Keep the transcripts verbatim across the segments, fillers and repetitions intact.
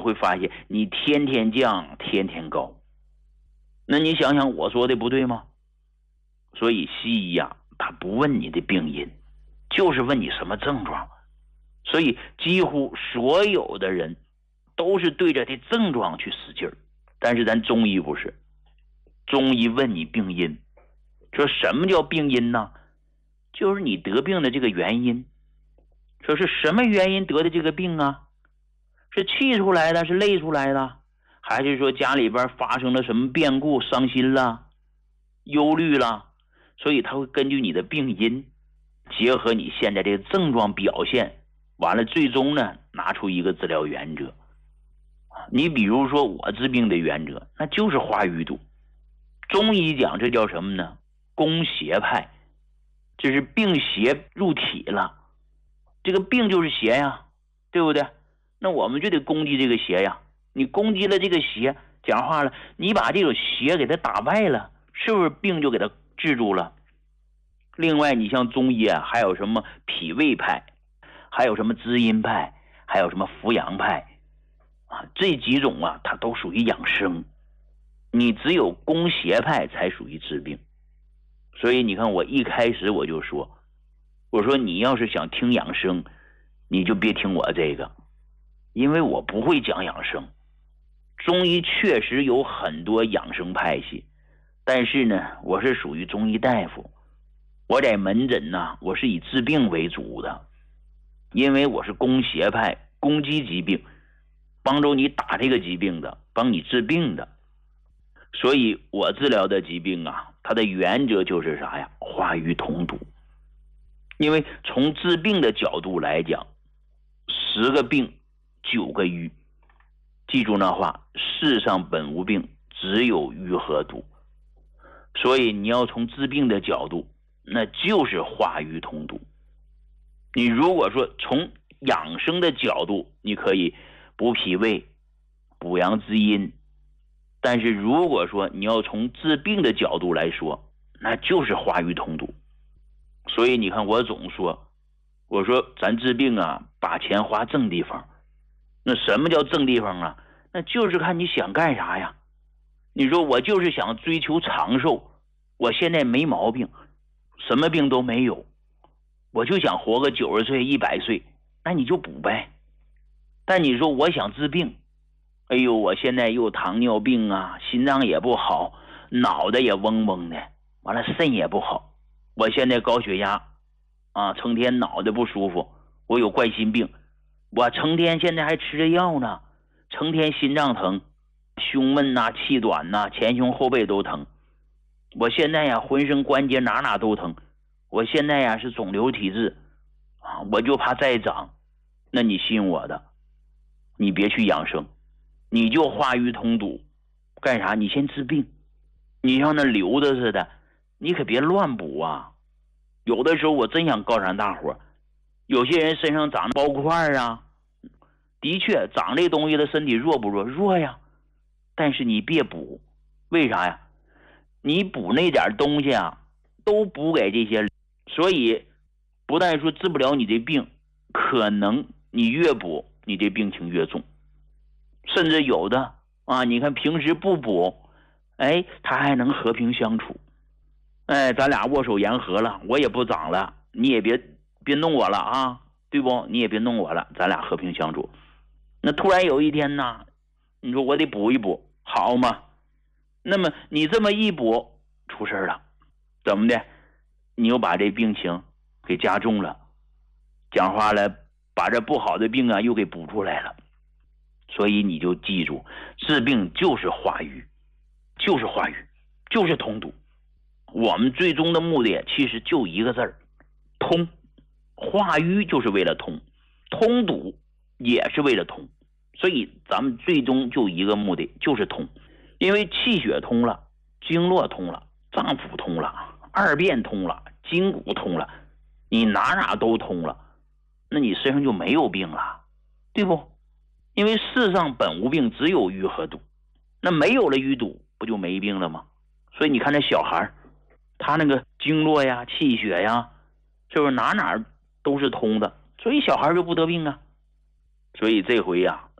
会发现你天天降，天天高。那你想想我说的不对吗？所以西医呀、啊，他不问你的病因，就是问你什么症状。所以几乎所有的人都是对着这症状去使劲儿，但是咱中医不是，中医问你病因。说什么叫病因呢？就是你得病的这个原因。说是什么原因得的这个病啊？是气出来的，是累出来的，还是说家里边发生了什么变故，伤心了，忧虑了？所以他会根据你的病因，结合你现在这个症状表现，完了最终呢拿出一个治疗原则。你比如说我治病的原则，那就是化瘀堵。中医讲这叫什么呢？攻邪派，就是病邪入体了。这个病就是邪呀，对不对？那我们就得攻击这个邪呀。你攻击了这个邪，讲话了，你把这种邪给它打败了，是不是病就给它治住了？另外你像中医啊，还有什么脾胃派，还有什么滋阴派，还有什么扶阳派啊，这几种啊它都属于养生。你只有攻邪派才属于治病。所以你看我一开始我就说，我说你要是想听养生，你就别听我这个，因为我不会讲养生。中医确实有很多养生派系，但是呢我是属于中医大夫，我在门诊呢我是以治病为主的，因为我是攻邪派，攻击疾病，帮助你打这个疾病的，帮你治病的。所以我治疗的疾病啊，它的原则就是啥呀？化瘀通堵。因为从治病的角度来讲，十个病九个瘀。记住那话，世上本无病，只有瘀和堵。所以你要从治病的角度，那就是化瘀通堵。你如果说从养生的角度，你可以补脾胃，补阳滋阴，但是如果说你要从治病的角度来说，那就是化瘀通堵。所以你看我总说，我说咱治病啊，把钱花正地方。那什么叫正地方啊？那就是看你想干啥呀。你说我就是想追求长寿，我现在没毛病，什么病都没有，我就想活个九十岁一百岁，那你就补呗。但你说我想治病，哎呦我现在又糖尿病啊，心脏也不好，脑袋也嗡嗡的，完了肾也不好，我现在高血压啊，成天脑袋不舒服，我有冠心病，我成天现在还吃着药呢，成天心脏疼，胸闷呐、气短呐、前胸后背都疼，我现在呀浑身关节哪哪都疼，我现在呀是肿瘤体质啊，我就怕再长。那你信我的，你别去养生，你就化瘀通堵。干啥？你先治病。你像那瘤子似的，你可别乱补啊。有的时候我真想告诉咱大伙，有些人身上长包块啊，的确长这东西的身体弱不弱？弱呀。但是你别补，为啥呀？你补那点东西啊，都补给这些，所以不但说治不了你的病，可能你越补你的病情越重。甚至有的啊，你看平时不补，哎，他还能和平相处。哎，咱俩握手言和了，我也不长了，你也别别弄我了啊，对不？你也别弄我了，咱俩和平相处。那突然有一天呢，你说我得补一补，好吗？那么你这么一补，出事了，怎么的？你又把这病情给加重了，讲话了，把这不好的病啊又给补出来了。所以你就记住，治病就是化瘀，就是化瘀，就是通堵。我们最终的目的其实就一个字儿，通。化瘀就是为了通，通堵也是为了通。所以咱们最终就一个目的，就是通。因为气血通了，经络通了，脏腑通了，二便通了，筋骨通了，你哪哪都通了，那你身上就没有病了，对不？因为世上本无病，只有瘀和堵。那没有了瘀堵，不就没病了吗？所以你看那小孩，他那个经络呀、气血呀，是不是哪哪都是通的？所以小孩就不得病啊。所以这回呀，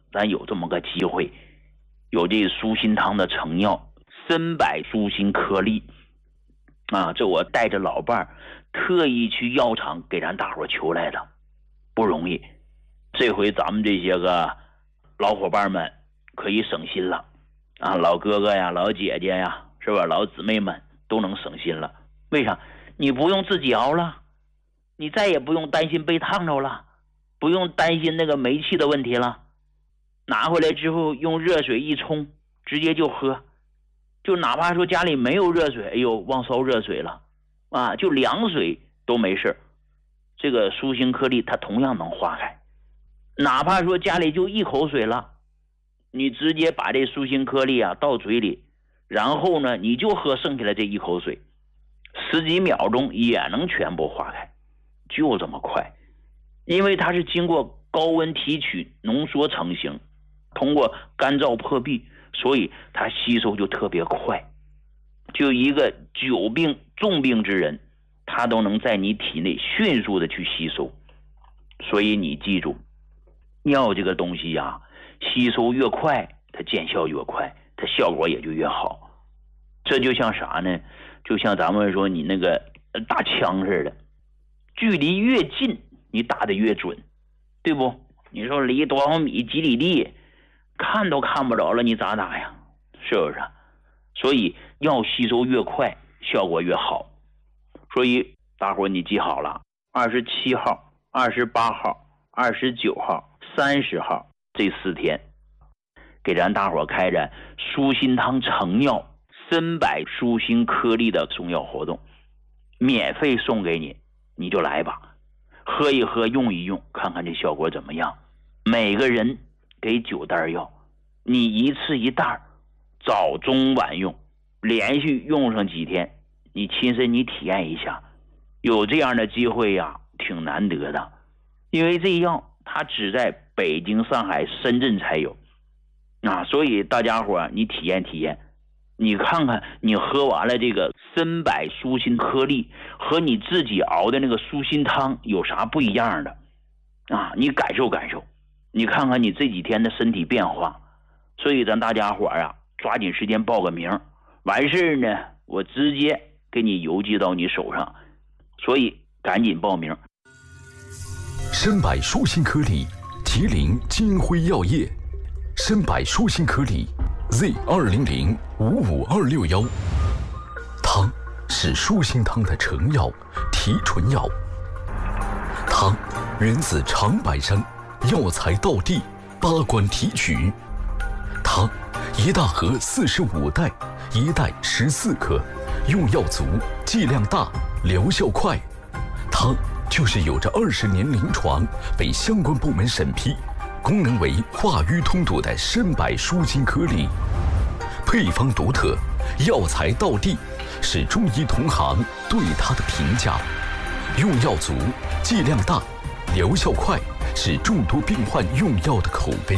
咱有这么个机会，有这舒心汤的成药参柏舒心颗粒啊，这我带着老伴儿特意去药厂给咱大伙求来的，不容易。这回咱们这些个老伙伴们可以省心了啊，老哥哥呀，老姐姐呀，是吧？老姊妹们都能省心了。为啥？你不用自己熬了，你再也不用担心被烫着了，不用担心那个煤气的问题了。拿回来之后用热水一冲，直接就喝。就哪怕说家里没有热水，哎呦，忘烧热水了啊，就凉水都没事。这个舒心颗粒它同样能化开。哪怕说家里就一口水了，你直接把这舒心颗粒啊倒嘴里，然后呢你就喝剩下的这一口水，十几秒钟也能全部化开，就这么快。因为它是经过高温提取浓缩成型，通过干燥破壁，所以它吸收就特别快。就一个久病重病之人，他都能在你体内迅速的去吸收。所以你记住，尿这个东西呀、啊，吸收越快，它见效越快，它效果也就越好。这就像啥呢？就像咱们说你那个打枪似的，距离越近你打得越准，对不？你说离多少米几里地看都看不着了，你咋打呀？是不是？所以药吸收越快效果越好。所以大伙你记好了，二十七号、二十八号、二十九号、三十号这四天给咱大伙开展舒心汤成药参柏舒心颗粒的送药活动，免费送给你，你就来吧，喝一喝用一用，看看这效果怎么样。每个人给九袋药，你一次一袋，早中晚用，连续用上几天，你亲身你体验一下。有这样的机会呀，挺难得的，因为这药它只在北京、上海、深圳才有啊，所以大家伙你体验体验，你看看你喝完了这个参柏舒心颗粒和你自己熬的那个舒心汤有啥不一样的啊？你感受感受，你看看你这几天的身体变化。所以咱大家伙啊，抓紧时间报个名，完事呢我直接给你邮寄到你手上，所以赶紧报名。 参柏舒心颗粒，吉林金辉药业。参柏舒心颗粒 Z 二零零五五二六幺。汤是舒心汤的成药、提纯药。汤源自长白山，药材道地，八关提取。汤一大盒四十五袋，一袋十四克，用药足，剂量大，疗效快。汤就是有着二十年临床，被相关部门审批，功能为化瘀通堵的参柏舒心颗粒。配方独特，药材道地，是中医同行对它的评价。用药足，剂量大，疗效快，是众多病患用药的口碑。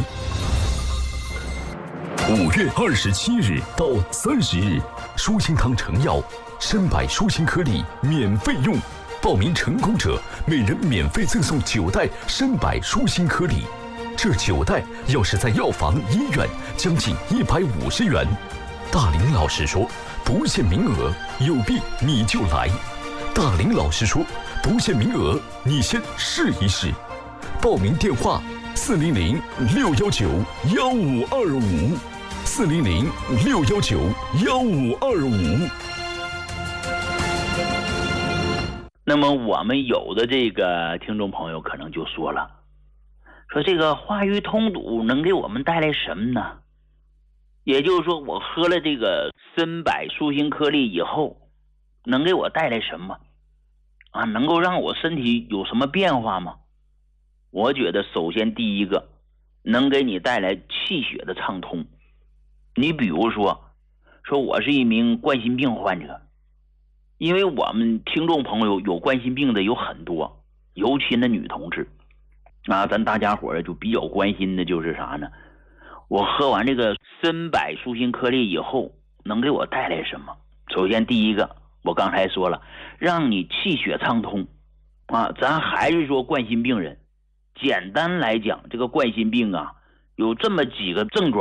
五月二十七日到三十日，舒心汤成药参柏舒心颗粒免费用，报名成功者每人免费赠送九袋参柏舒心颗粒。这九袋要是在药房、医院，将近一百五十元。大林老师说，不限名额，有病你就来。大林老师说，不限名额，你先试一试。报名电话：四零零六幺九幺五二五，四零零六幺九幺五二五。 那么我们有的这个听众朋友可能就说了，说这个化瘀通堵能给我们带来什么呢？也就是说，我喝了这个参柏舒心颗粒以后，能给我带来什么啊？能够让我身体有什么变化吗？我觉得首先第一个，能给你带来气血的畅通。你比如说，说我是一名冠心病患者，因为我们听众朋友有冠心病的有很多，尤其那女同志啊，咱大家伙就比较关心的就是啥呢？我喝完这个参柏舒心颗粒以后，能给我带来什么？首先第一个，我刚才说了，让你气血畅通啊。咱还是说冠心病人，简单来讲，这个冠心病啊， 有这么几个症状。